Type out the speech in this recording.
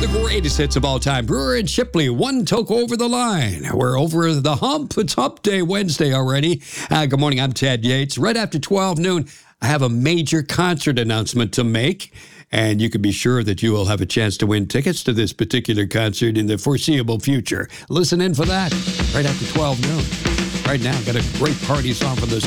greatest hits of all time. Brewer and Shipley, One Toke Over the Line. We're over the hump. It's Hump Day Wednesday already. Good morning, I'm Ted Yates. Right after 12 noon, I have a major concert announcement to make. And you can be sure that you will have a chance to win tickets to this particular concert in the foreseeable future. Listen in for that right after 12 noon. Right now, got a great party song from the